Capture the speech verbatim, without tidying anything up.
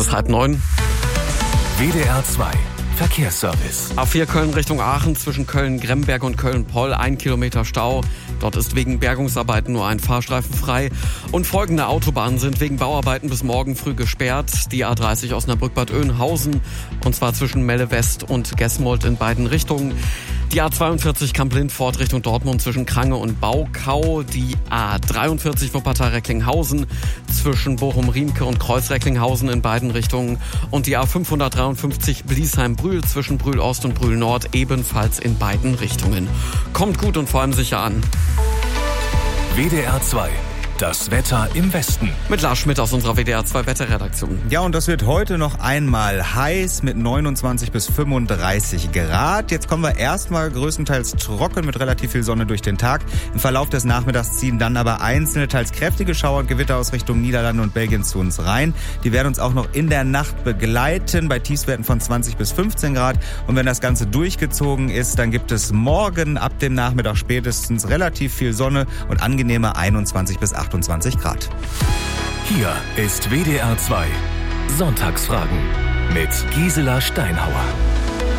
ist halb neun. W D R zwei Verkehrsservice. A vier Köln Richtung Aachen zwischen Köln-Gremberg und Köln-Poll ein Kilometer Stau. Dort ist wegen Bergungsarbeiten nur ein Fahrstreifen frei. Und folgende Autobahnen sind wegen Bauarbeiten bis morgen früh gesperrt. Die A dreißig Osnabrück-Bad Oeynhausen, und zwar zwischen Melle West und Gesmold in beiden Richtungen. Die A zweiundvierzig Kamp-Lindfort Richtung Dortmund zwischen Krange und Baukau. Die A dreiundvierzig Wuppertal-Recklinghausen zwischen Bochum-Riemke und Kreuz-Recklinghausen in beiden Richtungen. Und die A fünfhundertdreiundfünfzig Bliesheim-Brühl zwischen Brühl-Ost und Brühl-Nord ebenfalls in beiden Richtungen. Kommt gut und vor allem sicher an. W D R zwei. Das Wetter im Westen. Mit Lars Schmidt aus unserer W D R zwei Wetterredaktion. Ja, und das wird heute noch einmal heiß mit neunundzwanzig bis fünfunddreißig Grad. Jetzt kommen wir erstmal größtenteils trocken mit relativ viel Sonne durch den Tag. Im Verlauf des Nachmittags ziehen dann aber einzelne, teils kräftige Schauer und Gewitter aus Richtung Niederlande und Belgien zu uns rein. Die werden uns auch noch in der Nacht begleiten bei Tiefstwerten von zwanzig bis fünfzehn Grad. Und wenn das Ganze durchgezogen ist, dann gibt es morgen ab dem Nachmittag spätestens relativ viel Sonne und angenehme einundzwanzig bis achtundzwanzig Grad. Hier ist W D R zwei Sonntagsfragen mit Gisela Steinhauer.